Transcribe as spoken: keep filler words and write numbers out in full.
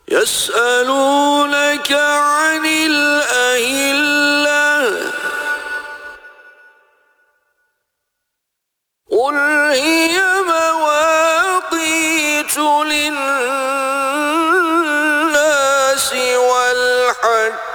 يسألونك عن الأهلة قل هي مواقيت للناس والحج